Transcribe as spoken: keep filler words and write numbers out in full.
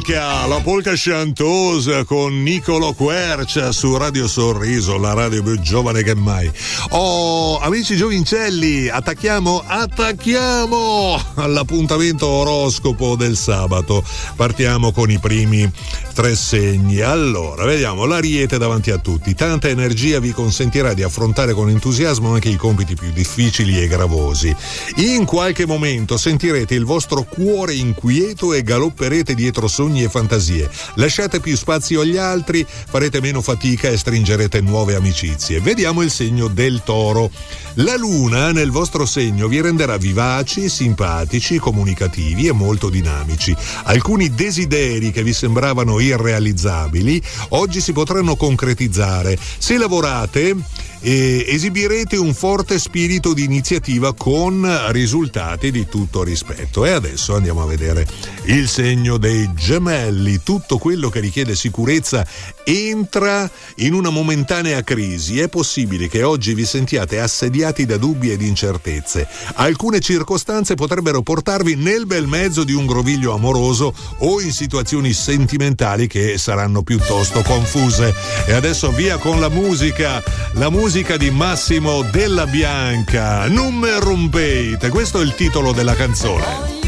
polka, la polka chanteuse con Nicolo Quercia su Radio Sorriso, la radio più giovane che mai. Oh, amici giovincelli, attacchiamo, attacchiamo all'appuntamento oroscopo del sabato. Partiamo con i primi tre segni. Allora, vediamo l'Ariete davanti a tutti. Tanta energia vi consentirà di affrontare con entusiasmo anche i compiti più difficili e gravosi. In qualche momento sentirete il vostro cuore inquieto e galopperete dietro sogni e fantasie. Lasciate più spazio agli altri, farete meno fatica e stringerete nuove amicizie. Vediamo il segno del Toro. La Luna nel vostro segno vi renderà vivaci, simpatici, comunicativi e molto dinamici. Alcuni desideri che vi sembravano irrealizzabili oggi si potranno concretizzare. Se lavorate, e esibirete un forte spirito di iniziativa con risultati di tutto rispetto. E adesso andiamo a vedere il segno dei Gemelli. Tutto quello che richiede sicurezza entra in una momentanea crisi. È possibile che oggi vi sentiate assediati da dubbi ed incertezze. Alcune circostanze potrebbero portarvi nel bel mezzo di un groviglio amoroso o in situazioni sentimentali che saranno piuttosto confuse. E adesso via con la musica, la musica Musica di Massimo Della Bianca, Non me rompete, questo è il titolo della canzone.